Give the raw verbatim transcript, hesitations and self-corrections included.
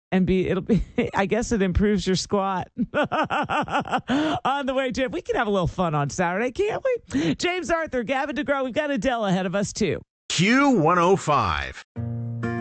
and be it'll be I guess it improves your squat on the way to it. We can have a little fun on Saturday, can't we? James Arthur, Gavin DeGraw, we've got Adele ahead of us too. Q one oh five.